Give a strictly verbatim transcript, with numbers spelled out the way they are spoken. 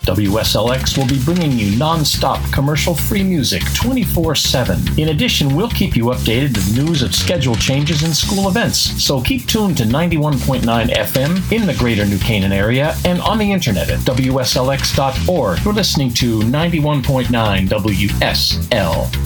W S L X will be bringing you non-stop commercial-free music twenty-four seven. In addition, we'll keep you updated with news of schedule changes and school events, so keep tuned to ninety-one point nine F M in the greater New Canaan area and on the internet at W S L X dot org. You're listening to ninety-one point nine W S L